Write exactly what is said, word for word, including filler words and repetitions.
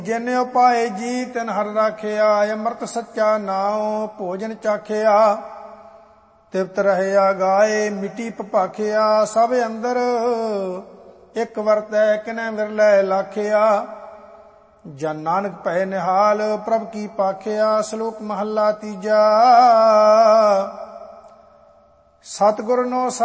ਜਿਨ ਉਪਾਏ ਜੀ ਤਿਨ ਹਰ ਰਾਖਿਆ, ਅੰਮ੍ਰਿਤ ਸੱਚਾ ਨਾਉ ਭੋਜਨ ਚਾਖਿਆ। ਤਿਪਤ ਰਹਿਆ ਗਾਏ ਮਿੱਟੀ ਭਪਾਖਿਆ, ਸਭ ਅੰਦਰ ਇੱਕ ਵਰਤੈ ਕਿਨੈ ਵਿਰਲੇ ਲਾਖਿਆ। ਜਨ ਨਾਨਕ ਭੈ ਨਿਹਾਲ ਪ੍ਰਭ ਕੀ ਪਾਖਿਆ, ਸ਼ਲੋਕ ਮਹੱਲਾ ਤੀਜਾ। ਸਤਿਗੁਰ ਨੋ